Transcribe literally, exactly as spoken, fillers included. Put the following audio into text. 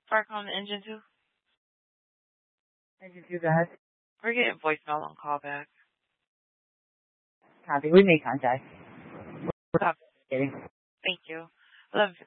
Spark on the engine two. Engine two, go ahead. We're getting voicemail on callback. Copy. We made contact. Copy. Kidding. Thank you. eleven